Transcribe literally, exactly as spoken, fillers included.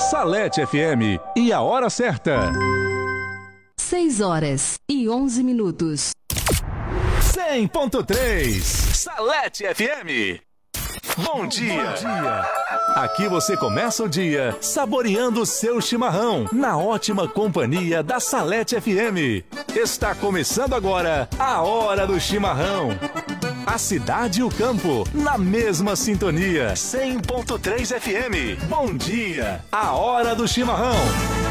Salete F M e a hora certa. seis horas e onze minutos. cem ponto três Salete F M. Bom dia. Bom dia. Aqui você começa o dia saboreando o seu chimarrão na ótima companhia da Salete F M. Está começando agora a Hora do Chimarrão. A cidade e o campo na mesma sintonia. cem ponto três F M. Bom dia. A Hora do Chimarrão.